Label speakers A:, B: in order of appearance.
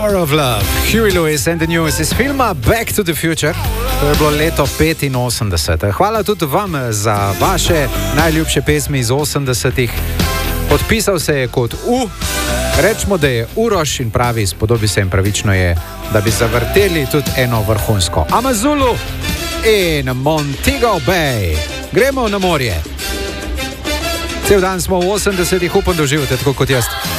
A: Power of Love, Huey Lewis and the News iz filma Back to the Future. To je bilo leto 85. Hvala tudi vam za vaše najljubše pesmi iz 80-ih. Podpisal se je kot U. Rečemo, da je Uroš in pravi, spodobi se in pravično je, da bi zavrteli tudi eno vrhunsko Amazulu in Montego Bay. Gremo na morje. Cel dan smo v 80-ih, upam, da uživate tako kot jaz.